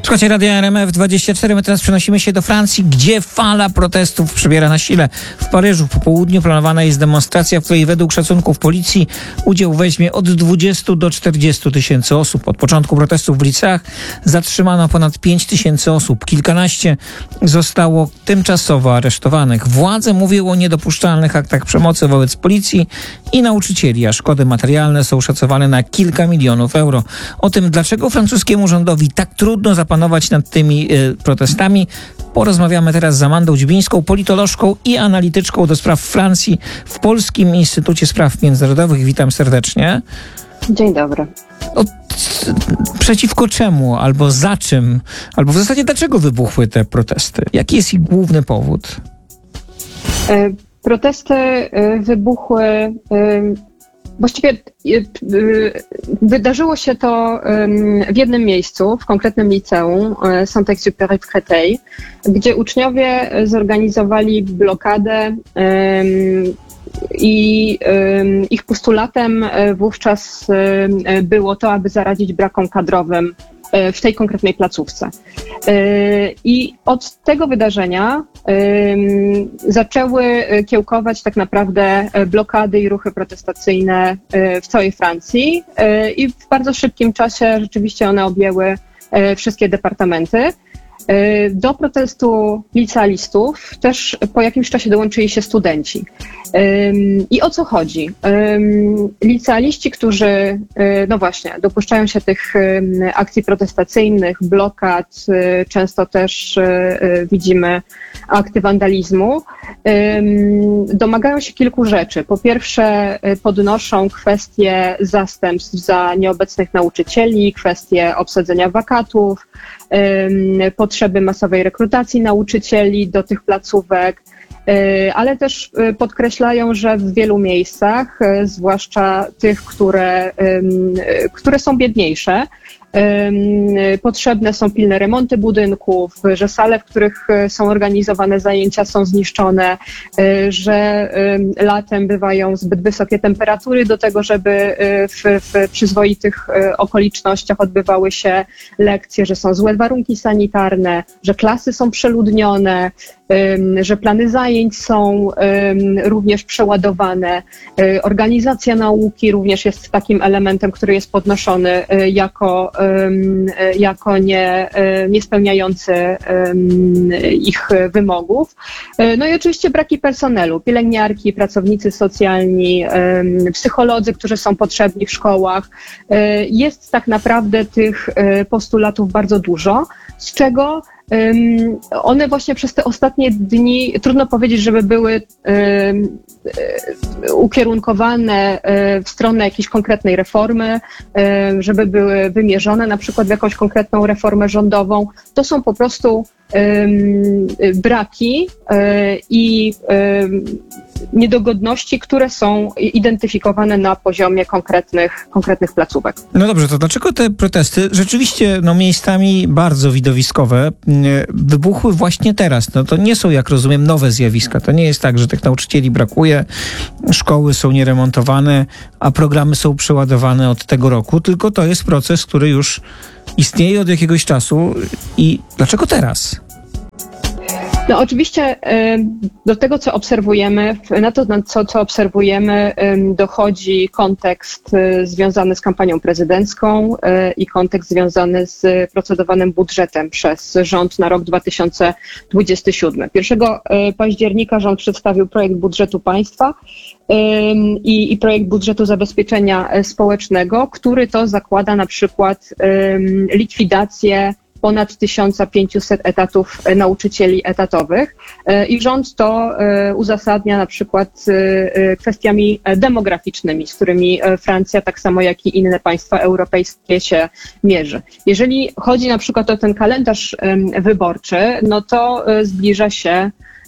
Słuchajcie, Radia RMF24, my teraz przenosimy się do Francji, gdzie fala protestów przybiera na sile. W Paryżu po południu planowana jest demonstracja, w której według szacunków policji udział weźmie od 20 do 40 tysięcy osób. Od początku protestów w liceach zatrzymano ponad 5 tysięcy osób. Kilkanaście zostało tymczasowo aresztowanych. Władze mówiły o niedopuszczalnych aktach przemocy wobec policji i nauczycieli, a szkody materialne są szacowane na kilka milionów euro. O tym, dlaczego francuskiemu rządowi tak trudno zapanować nad tymi protestami, porozmawiamy teraz z Amandą Dziubińską, politolożką i analityczką do spraw Francji w Polskim Instytucie Spraw Międzynarodowych. Witam serdecznie. Dzień dobry. Przeciwko czemu, albo za czym, albo w zasadzie dlaczego wybuchły te protesty? Jaki jest ich główny powód? Protesty wybuchły. Właściwie wydarzyło się to w jednym miejscu, w konkretnym liceum Saint-Exupéry w Créteil, gdzie uczniowie zorganizowali blokadę i ich postulatem wówczas było to, aby zaradzić brakom kadrowym w tej konkretnej placówce. I od tego wydarzenia zaczęły kiełkować tak naprawdę blokady i ruchy protestacyjne w całej Francji i w bardzo szybkim czasie rzeczywiście one objęły wszystkie departamenty. Do protestu licealistów też po jakimś czasie dołączyli się studenci. I o co chodzi? Licealiści, którzy, no właśnie, dopuszczają się tych akcji protestacyjnych, blokad, często też widzimy akty wandalizmu, domagają się kilku rzeczy. Po pierwsze, podnoszą kwestie zastępstw za nieobecnych nauczycieli, kwestie obsadzenia wakatów, potrzeby masowej rekrutacji nauczycieli do tych placówek, ale też podkreślają, że w wielu miejscach, zwłaszcza tych, które są biedniejsze, potrzebne są pilne remonty budynków, że sale, w których są organizowane zajęcia, są zniszczone, że latem bywają zbyt wysokie temperatury do tego, żeby w przyzwoitych okolicznościach odbywały się lekcje, że są złe warunki sanitarne, że klasy są przeludnione, że plany zajęć są również przeładowane. Organizacja nauki również jest takim elementem, który jest podnoszony jako nie spełniający ich wymogów. No i oczywiście braki personelu, pielęgniarki, pracownicy socjalni, psycholodzy, którzy są potrzebni w szkołach. Jest tak naprawdę tych postulatów bardzo dużo, z czego one właśnie przez te ostatnie dni, trudno powiedzieć, żeby były ukierunkowane w stronę jakiejś konkretnej reformy, żeby były wymierzone na przykład w jakąś konkretną reformę rządową. To są po prostu braki i niedogodności, które są identyfikowane na poziomie konkretnych placówek. No dobrze, to dlaczego te protesty, rzeczywiście miejscami bardzo widowiskowe, wybuchły właśnie teraz? No to nie są, jak rozumiem, nowe zjawiska. To nie jest tak, że tych nauczycieli brakuje, szkoły są nieremontowane, a programy są przeładowane od tego roku, tylko to jest proces, który już istnieje od jakiegoś czasu. I dlaczego teraz? No oczywiście do tego, co obserwujemy, co obserwujemy, dochodzi kontekst związany z kampanią prezydencką i kontekst związany z procedowanym budżetem przez rząd na rok 2027. 1 października rząd przedstawił projekt budżetu państwa i projekt budżetu zabezpieczenia społecznego, który to zakłada na przykład likwidację ponad 1500 etatów nauczycieli etatowych i rząd to uzasadnia na przykład kwestiami demograficznymi, z którymi Francja, tak samo jak i inne państwa europejskie się mierzy. Jeżeli chodzi na przykład o ten kalendarz wyborczy, no to zbliża się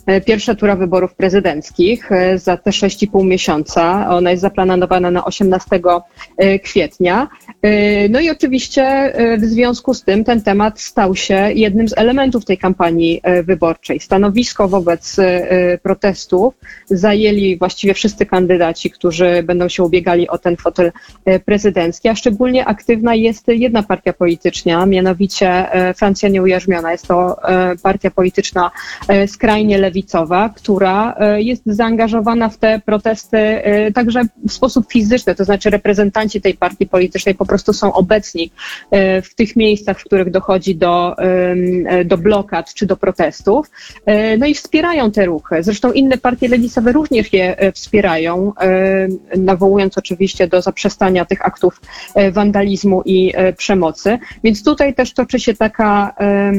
pierwsza tura wyborów prezydenckich za te 6,5 miesiąca. Ona jest zaplanowana na 18 kwietnia. No i oczywiście w związku z tym ten temat stał się jednym z elementów tej kampanii wyborczej. Stanowisko wobec protestów zajęli właściwie wszyscy kandydaci, którzy będą się ubiegali o ten fotel prezydencki, a szczególnie aktywna jest jedna partia polityczna, mianowicie Francja Nieujarzmiona. Jest to partia polityczna skrajnie lewicowa, która jest zaangażowana w te protesty także w sposób fizyczny, to znaczy reprezentanci tej partii politycznej po prostu są obecni w tych miejscach, w których dochodzi do blokad czy do protestów, no i wspierają te ruchy. Zresztą inne partie lewicowe również je wspierają, nawołując oczywiście do zaprzestania tych aktów wandalizmu i przemocy. Więc tutaj też toczy się taka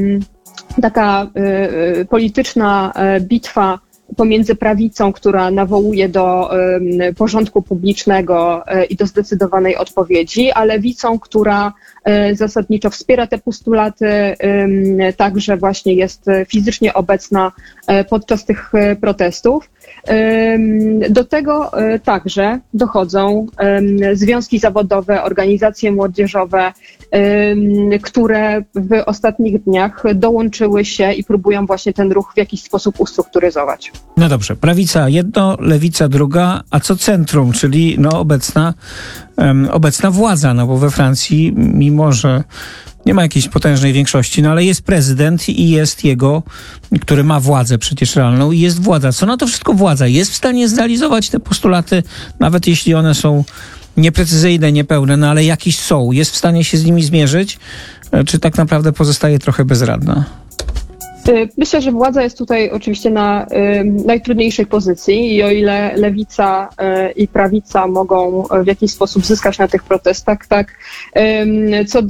polityczna bitwa pomiędzy prawicą, która nawołuje do porządku publicznego i do zdecydowanej odpowiedzi, a lewicą, która zasadniczo wspiera te postulaty, także właśnie jest fizycznie obecna podczas tych protestów. Do tego także dochodzą związki zawodowe, organizacje młodzieżowe, które w ostatnich dniach dołączyły się i próbują właśnie ten ruch w jakiś sposób ustrukturyzować. No dobrze, prawica jedno, lewica druga, a co centrum, czyli obecna władza, no bo we Francji, mimo że nie ma jakiejś potężnej większości, no ale jest prezydent i jest jego, który ma władzę przecież realną i jest władza. Co na to wszystko władza? Jest w stanie zrealizować te postulaty, nawet jeśli one są nieprecyzyjne, niepełne, no ale jakieś są. Jest w stanie się z nimi zmierzyć, czy tak naprawdę pozostaje trochę bezradna? Myślę, że władza jest tutaj oczywiście na najtrudniejszej pozycji i o ile lewica i prawica mogą w jakiś sposób zyskać na tych protestach, tak co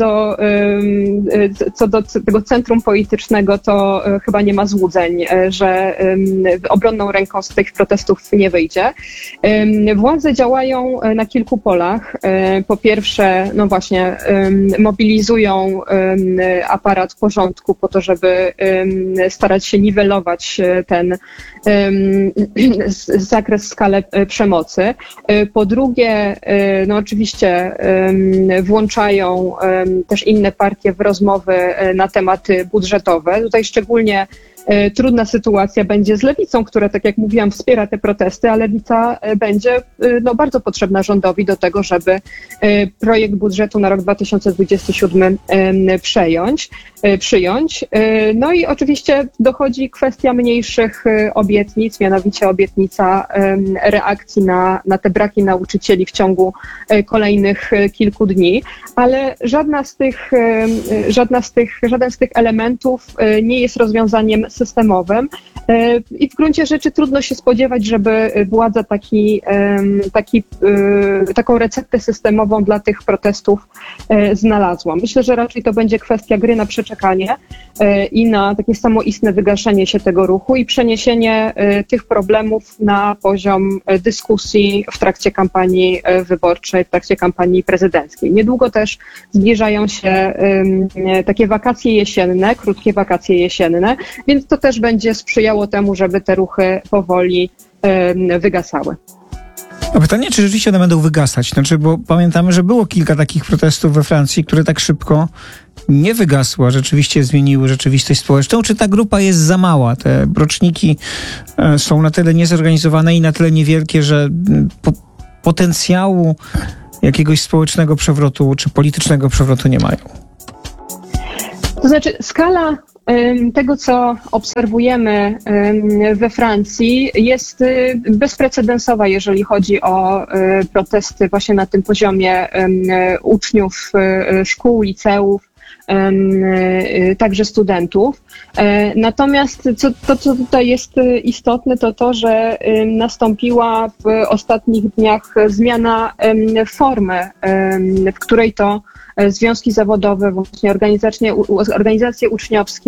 do tego centrum politycznego, to chyba nie ma złudzeń, że obronną ręką z tych protestów nie wyjdzie. Władze działają na kilku polach. Po pierwsze, no właśnie, mobilizują aparat porządku po to, żeby starać się niwelować ten zakres, skalę przemocy. Po drugie, no oczywiście włączają też inne partie w rozmowy na tematy budżetowe. Tutaj szczególnie trudna sytuacja będzie z lewicą, która, tak jak mówiłam, wspiera te protesty, a lewica będzie bardzo potrzebna rządowi do tego, żeby projekt budżetu na rok 2027 przyjąć. No i oczywiście dochodzi kwestia mniejszych obietnic, mianowicie obietnica reakcji na te braki nauczycieli w ciągu kolejnych kilku dni, ale żaden z tych elementów nie jest rozwiązaniem systemowym i w gruncie rzeczy trudno się spodziewać, żeby władza taką receptę systemową dla tych protestów znalazła. Myślę, że raczej to będzie kwestia gry na przeczekanie i na takie samoistne wygaszenie się tego ruchu i przeniesienie tych problemów na poziom dyskusji w trakcie kampanii wyborczej, w trakcie kampanii prezydenckiej. Niedługo też zbliżają się takie wakacje jesienne, krótkie wakacje jesienne, więc to też będzie sprzyjało temu, żeby te ruchy powoli wygasały. A pytanie, czy rzeczywiście one będą wygasać? Znaczy, bo pamiętamy, że było kilka takich protestów we Francji, które tak szybko nie wygasły, a rzeczywiście zmieniły rzeczywistość społeczną. Czy ta grupa jest za mała? Te roczniki są na tyle niezorganizowane i na tyle niewielkie, że potencjału jakiegoś społecznego przewrotu czy politycznego przewrotu nie mają? To znaczy, skala tego, co obserwujemy we Francji, jest bezprecedensowa, jeżeli chodzi o protesty właśnie na tym poziomie uczniów szkół, liceów, także studentów. Natomiast co tutaj jest istotne, to to, że nastąpiła w ostatnich dniach zmiana formy, w której to związki zawodowe, właśnie organizacje uczniowskie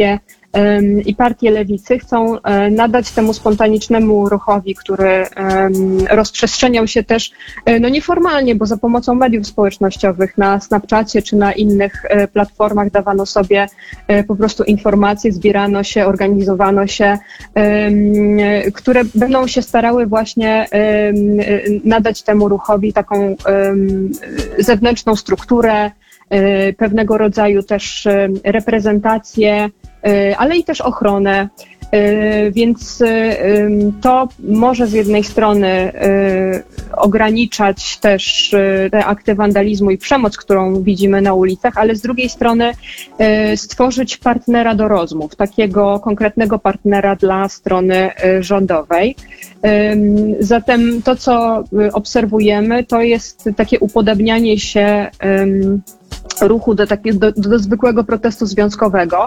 i partie lewicy chcą nadać temu spontanicznemu ruchowi, który rozprzestrzeniał się też nieformalnie, bo za pomocą mediów społecznościowych na Snapchacie czy na innych platformach dawano sobie po prostu informacje, zbierano się, organizowano się, które będą się starały właśnie nadać temu ruchowi taką zewnętrzną strukturę, pewnego rodzaju też reprezentację, ale i też ochronę. Więc to może z jednej strony ograniczać też te akty wandalizmu i przemoc, którą widzimy na ulicach, ale z drugiej strony stworzyć partnera do rozmów, takiego konkretnego partnera dla strony rządowej. Zatem to, co obserwujemy, to jest takie upodabnianie się ruchu do zwykłego protestu związkowego.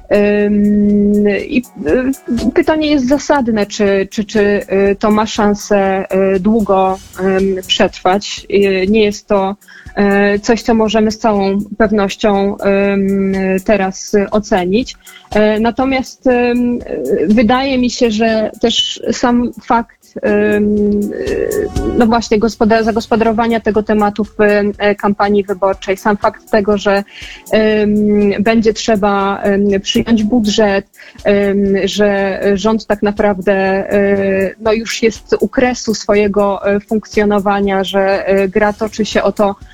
I pytanie jest zasadne, czy to ma szansę długo przetrwać. Nie jest to coś, co możemy z całą pewnością teraz ocenić. Natomiast wydaje mi się, że też sam fakt właśnie zagospodarowania tego tematu w kampanii wyborczej, sam fakt tego, że będzie trzeba przyjąć budżet, że rząd tak naprawdę już jest u kresu swojego funkcjonowania, że gra toczy się o to,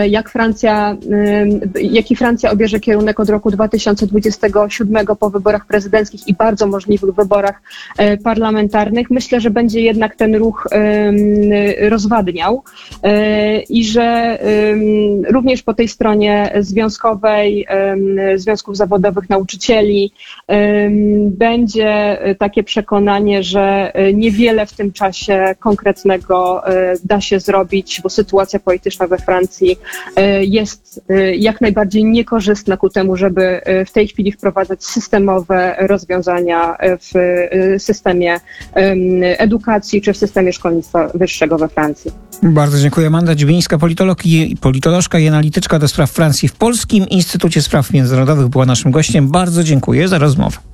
jaki Francja obierze kierunek od roku 2027 po wyborach prezydenckich i bardzo możliwych wyborach parlamentarnych. Myślę, że będzie jednak ten ruch rozwadniał i że również po tej stronie związkowej, związków zawodowych nauczycieli będzie takie przekonanie, że niewiele w tym czasie konkretnego da się zrobić, bo sytuacja polityczna we Francji jest jak najbardziej niekorzystna ku temu, żeby w tej chwili wprowadzać systemowe rozwiązania w systemie edukacji czy w systemie szkolnictwa wyższego we Francji. Bardzo dziękuję. Amanda Dziubińska, politolożka i analityczka do spraw Francji w Polskim Instytucie Spraw Międzynarodowych była naszym gościem. Bardzo dziękuję za rozmowę.